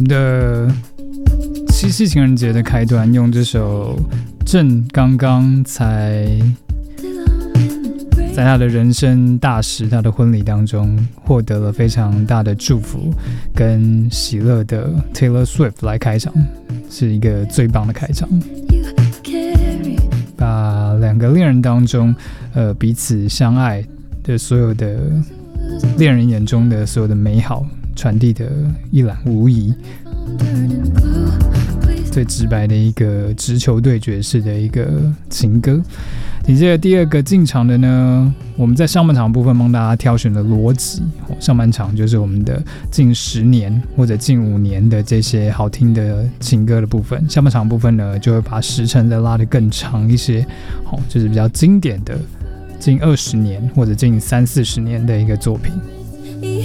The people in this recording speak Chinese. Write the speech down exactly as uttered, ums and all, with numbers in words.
们的七夕情人节的开端，用这首郑刚刚才在他的人生大事、他的婚礼当中获得了非常大的祝福跟喜乐的 Taylor Swift 来开场，是一个最棒的开场，把两个恋人当中呃彼此相爱的所有的恋人眼中的所有的美好传递的一览无遗，最直白的一个直球对决式的一个情歌。紧接着第二个进场的呢，我们在上半场部分帮大家挑选了逻辑，上半场就是我们的近十年或者近五年的这些好听的情歌的部分，下半场部分呢就会把时程再拉得更长一些，就是比较经典的近二十年或者近三四十年的一个作品。